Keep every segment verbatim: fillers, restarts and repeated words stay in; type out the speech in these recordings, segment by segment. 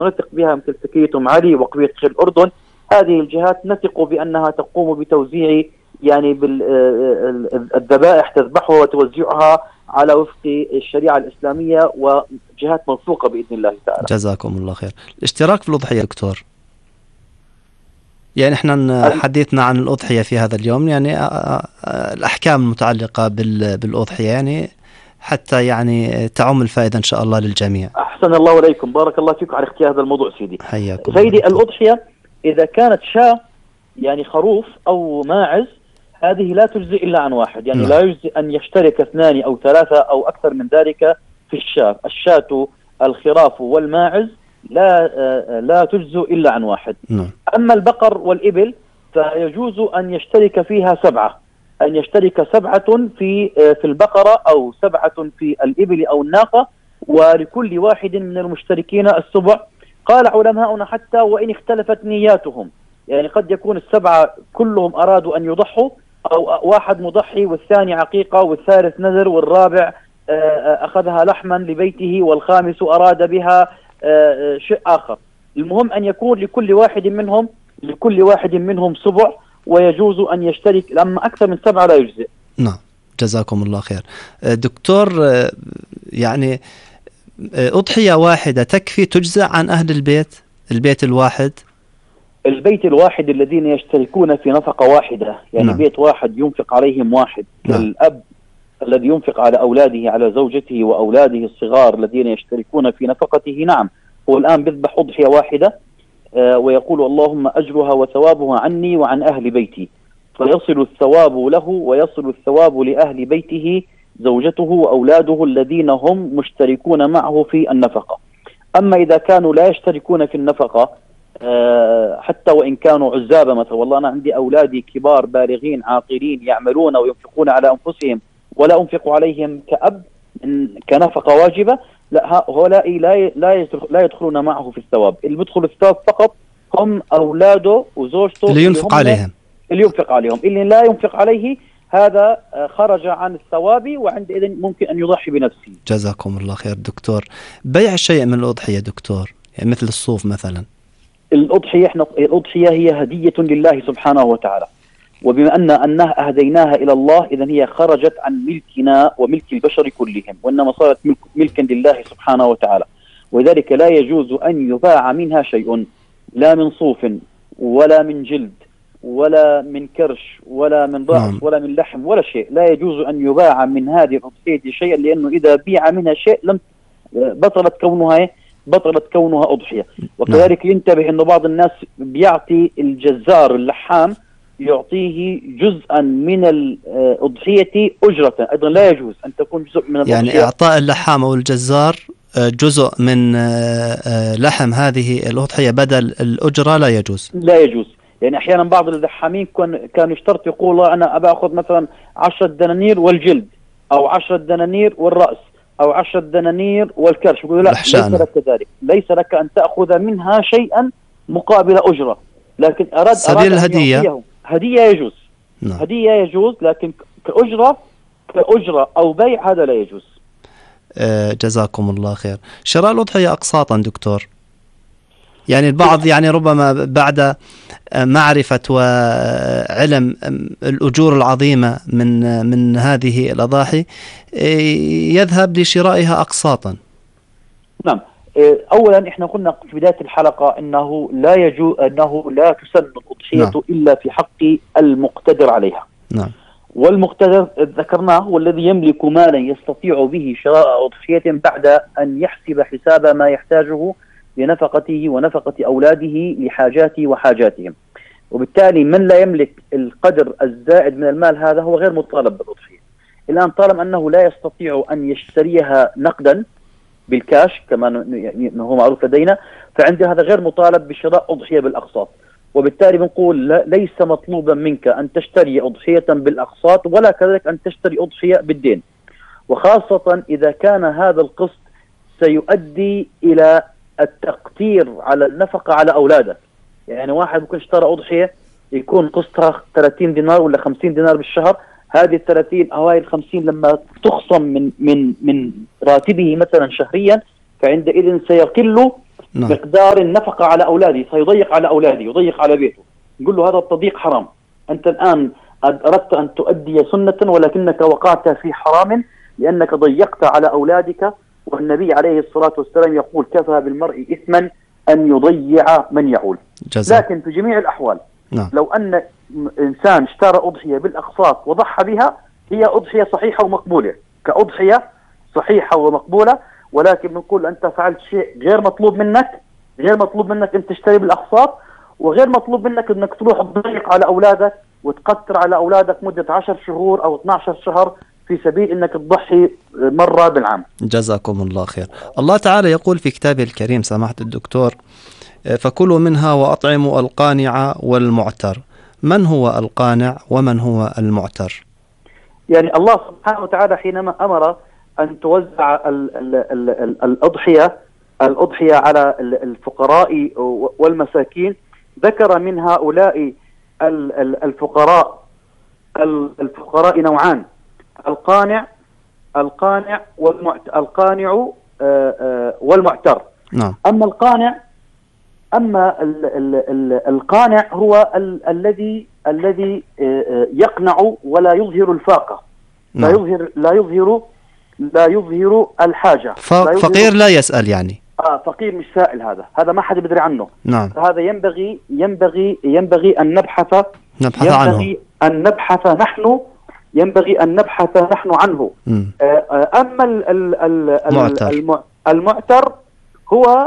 نثق بها مثل تكريتم علي وقبيلة خير الأردن. هذه الجهات نثق بأنها تقوم بتوزيع يعني بالذبائح تذبحها وتوزيعها على وفق الشريعة الإسلامية وجهات موثوقة بإذن الله تعالى. جزاكم الله خير. الاشتراك في الأضحية دكتور، يعني احنا حديثنا عن الأضحية في هذا اليوم، يعني الأحكام المتعلقة بالأضحية يعني حتى يعني تعم الفائدة إن شاء الله للجميع. أحسن الله عليكم، بارك الله فيكم على اختيار هذا الموضوع سيدي. حياكم سيدي. الأضحية إذا كانت شاة يعني خروف أو ماعز هذه لا تجزي إلا عن واحد، يعني لا, لا يجزي أن يشترك اثنان أو ثلاثة أو أكثر من ذلك في الشاة. الشاة الخراف والماعز لا لا تجزي إلا عن واحد. لا. أما البقر والإبل فيجوز أن يشترك فيها سبعة، أن يشترك سبعة في في البقرة أو سبعة في الإبل أو الناقة، ولكل واحد من المشتركين السبع. قال علماؤنا حتى وإن اختلفت نياتهم، يعني قد يكون السبعة كلهم أرادوا أن يضحوا، أو واحد مضحي والثاني عقيقة والثالث نذر والرابع أخذها لحما لبيته والخامس أراد بها شيء آخر. المهم أن يكون لكل واحد منهم لكل واحد منهم سبع، ويجوز أن يشترك، لما أكثر من سبعة لا يجزئ. نعم جزاكم الله خير. دكتور، يعني أضحية واحدة تكفي تجزأ عن أهل البيت البيت الواحد البيت الواحد الذين يشتركون في نفقة واحدة، يعني نعم. بيت واحد ينفق عليهم واحد. نعم. الأب الذي ينفق على أولاده، على زوجته وأولاده الصغار الذين يشتركون في نفقته، نعم هو الآن بيذبح أضحية واحدة آه ويقول اللهم أجرها وثوابها عني وعن أهل بيتي، فيصل الثواب له ويصل الثواب لأهل بيته زوجته وأولاده الذين هم مشتركون معه في النفقة. أما إذا كانوا لا يشتركون في النفقة أه حتى وإن كانوا عزابة، مثلا والله أنا عندي أولادي كبار بالغين عاقلين يعملون وينفقون على أنفسهم ولا أنفق عليهم كأب كنفقة واجبة، لا هؤلاء لا لا يدخلون معه في الثواب. اللي بيدخل الثواب فقط هم أولاده وزوجته اللي ينفق عليهم اللي ينفق عليهم اللي لا ينفق عليه هذا خرج عن الثواب، وعندئذ ممكن أن يضحي بنفسه. جزاكم الله خير. دكتور، بيع شيء من الأضحية دكتور، يعني مثل الصوف مثلا. الأضحية احنا الأضحية هي هدية لله سبحانه وتعالى، وبما أن أنها أهديناها إلى الله إذن هي خرجت عن ملكنا وملك البشر كلهم، وإنما صارت ملك ملكا لله سبحانه وتعالى، ولذلك لا يجوز أن يباع منها شيء، لا من صوف ولا من جلد ولا من كرش ولا من رأس نعم. ولا من لحم ولا شيء. لا يجوز أن يباع من هذه الأضحية شيئا، لأنه إذا بيع منها شيء لم بطلت كونها بطلت كونها أضحية. وكذلك نعم. ينتبه أنه بعض الناس بيعطي الجزار اللحام يعطيه جزءا من الأضحية أجرة، أيضا لا يجوز أن تكون جزء من الأضحية. يعني إعطاء اللحام أو الجزار جزء من لحم هذه الأضحية بدل الأجرة لا يجوز. لا يجوز، يعني أحيانا بعض اللحامين كانوا يشترط يقول أنا أبى أخذ مثلا عشرة دنانير والجلد، أو عشرة دنانير والرأس، أو عشرة دنانير والكرش. يقول لا، ليس لك ذلك، ليس لك أن تأخذ منها شيئا مقابل أجرة، لكن أراد سبيل الهدية هدية يجوز. نعم. هدية يجوز، لكن كأجرة كأجرة أو بيع هذا لا يجوز. آه جزاكم الله خير. شراء الأضحية أقساطا دكتور، يعني البعض يعني ربما بعد معرفة وعلم الأجور العظيمة من من هذه الأضاحي يذهب لشرائها أقساطا. نعم. أولا إحنا قلنا في بداية الحلقة أنه لا يجوز أنه لا تسن الأضحية نعم. إلا في حق المقتدر عليها. نعم. والمقتدر ذكرناه هو الذي يملك مالا يستطيع به شراء أضحية بعد أن يحسب حساب ما يحتاجه لنفقته ونفقة أولاده لحاجاته وحاجاتهم. وبالتالي من لا يملك القدر الزائد من المال هذا هو غير مطالب بالأضحية. الآن طالما أنه لا يستطيع أن يشتريها نقدا بالكاش كما هو معروف لدينا، فعند هذا غير مطالب بشراء أضحية بالأقساط. وبالتالي بنقول ليس مطلوبا منك أن تشتري أضحية بالأقساط، ولا كذلك أن تشتري أضحية بالدين، وخاصة إذا كان هذا القسط سيؤدي إلى التقتير على النفقة على أولادك. يعني واحد ممكن اشترى أضحية يكون قسطها ثلاثين دينار ولا خمسين دينار بالشهر، هذه الثلاثين أو هاي الخمسين لما تخصم من من من راتبه مثلا شهريا، فعندئذ سيقل نعم. مقدار النفقة على أولادي، سيضيق على أولادي، يضيق على بيته، نقول له هذا التضييق حرام، أنت الآن أردت أن تؤدي سنة ولكنك وقعت في حرام لأنك ضيقت على أولادك، والنبي عليه الصلاة والسلام يقول كفى بالمرء إثما أن يضيع من يعول. جزاء. لكن في جميع الأحوال نعم. لو أن إنسان اشترى أضحية بالأقساط وضحى بها، هي أضحية صحيحة ومقبولة، كأضحية صحيحة ومقبولة، ولكن نقول أنت فعلت شيء غير مطلوب منك، غير مطلوب منك أن تشتري بالأقساط، وغير مطلوب منك أنك تروح تضيق على أولادك وتقتر على أولادك مدة عشر شهور أو اثني عشر شهر في سبيل أنك تضحي مرة بالعام. جزاكم الله خير. الله تعالى يقول في كتابه الكريم سماحة الدكتور: فكلوا منها وأطعموا القانع والمعتر. من هو القانع ومن هو المعتر؟ يعني الله سبحانه وتعالى حينما أمر أن توزع ال ال ال ال الأضحية الأضحية على الفقراء والمساكين، ذكر من هؤلاء الفقراء الفقراء نوعان: القانع القانع والمعتر القانع والمعتر. نعم. أما القانع أما ال ال ال القانع هو ال الذي الذي يقنع ولا يظهر الفاقة. نعم. لا يظهر لا يظهر لا يظهر الحاجة. لا فقير لا يسأل يعني. آه فقير مش سائل، هذا هذا ما حد بيدري عنه. نعم. هذا ينبغي ينبغي ينبغي أن نبحث نبحث ينبغي عنه. أن نبحث نحن ينبغي أن نبحث نحن عنه. آه أما ال ال ال المعتر. المعتر هو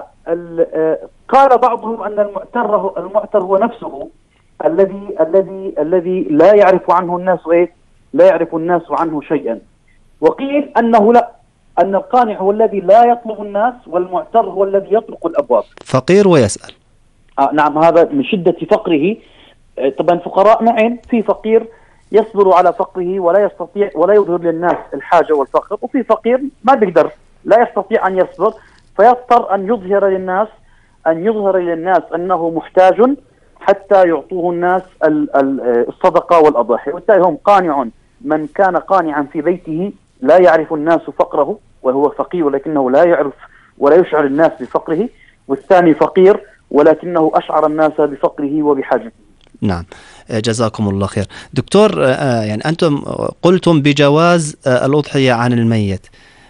قال بعضهم أن المعتر المعتر هو نفسه الذي الذي الذي لا يعرف عنه الناس ايه لا يعرف الناس عنه شيئا، وقيل أنه لا، أن القانع هو الذي لا يطلب الناس، والمعتر هو الذي يطرق الأبواب. فقير ويسأل. آه نعم، هذا من شدة فقره. آه طبعا فقراء نوعين: في فقير يصبر على فقره ولا يستطيع ولا يظهر للناس الحاجة والفقر، وفي فقير ما بيقدر، لا يستطيع أن يصبر فيضطر أن يظهر للناس أن يظهر للناس أنه محتاج حتى يعطوه الناس الصدقة والأضاحي. وبالتالي هم قانع من كان قانعا في بيته لا يعرف الناس فقره وهو فقير ولكنه لا يعرف ولا يشعر الناس بفقره، والثاني فقير ولكنه أشعر الناس بفقره وبحاجته. نعم، جزاكم الله خير. دكتور، يعني أنتم قلتم بجواز الأضحية عن الميت،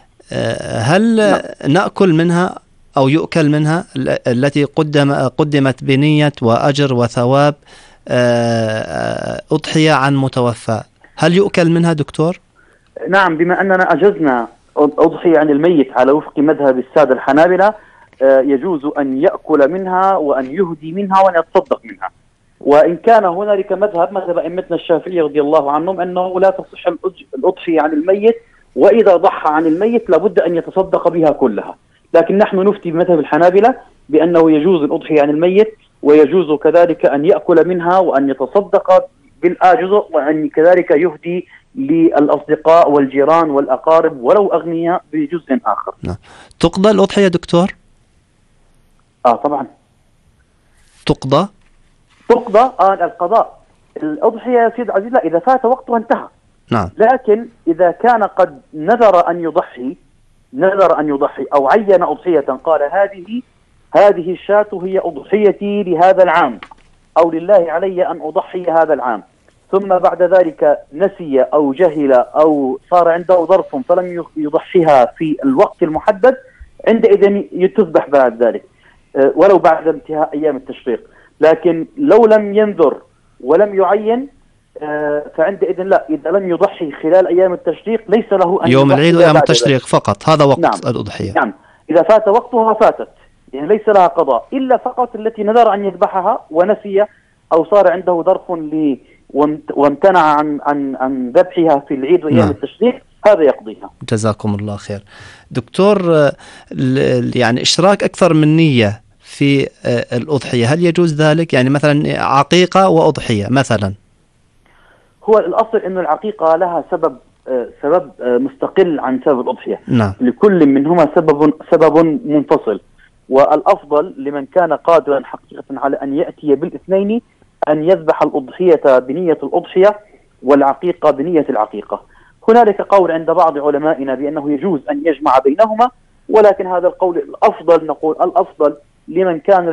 هل نعم. نأكل منها أو يؤكل منها التي قدم قدمت بنية وأجر وثواب أضحية عن متوفى، هل يؤكل منها دكتور؟ نعم، بما أننا أجزنا أضحية عن الميت على وفق مذهب السادة الحنابلة، يجوز أن يأكل منها وأن يهدي منها وأن يتصدق منها. وإن كان هنالك مذهب مذهب أئمتنا الشافعي رضي الله عنهم أنه لا تصح الأضحية عن الميت، وإذا ضحى عن الميت لابد أن يتصدق بها كلها. لكن نحن نفتي بمذهب الحنابلة بأنه يجوز الأضحية عن الميت، ويجوز كذلك أن يأكل منها وأن يتصدق بالآجزء، وأن كذلك يهدي للأصدقاء والجيران والأقارب ولو أغنياء بجزء آخر. نعم. تقضى الأضحية دكتور؟ آه طبعا تقضى تقضى آه القضاء. الأضحية يا سيد عزيز لا، إذا فات وقتها انتهى. نعم. لكن إذا كان قد نذر أن يضحي نذر أن يضحي أو عين أضحية، قال هذه هذه الشاة هي أضحيتي لهذا العام، أو لله علي أن أضحي هذا العام، ثم بعد ذلك نسي أو جهل أو صار عنده ظرف فلم يضحيها في الوقت المحدد، عندئذ تذبح بعد ذلك ولو بعد انتهاء أيام التشريق. لكن لو لم ينذر ولم يعين فعندئذ لا، إذا لم يضحي خلال أيام التشريق ليس له أن يوم العيد وأيام التشريق فقط، هذا وقت نعم. الأضحية. نعم، إذا فات وقتها فاتت، يعني ليس لها قضاء، إلا فقط التي نذر أن يذبحها ونسي أو صار عنده ظرف لي وامتنع عن عن عن ذبحها في العيد وأيام نعم. التشريق، هذا يقضيها. جزاكم الله خير. دكتور، يعني إشراك أكثر من نية في الأضحية، هل يجوز ذلك؟ يعني مثلا عقيقة وأضحية مثلا. هو الأصل أن العقيقة لها سبب سبب مستقل عن سبب الأضحية. نعم. لكل منهما سبب سبب منفصل، والأفضل لمن كان قادرا حقيقة على أن يأتي بالاثنين أن يذبح الأضحية بنية الأضحية والعقيقة بنية العقيقة. هنالك قول عند بعض علمائنا بأنه يجوز أن يجمع بينهما، ولكن هذا القول الأفضل، نقول الأفضل لمن كان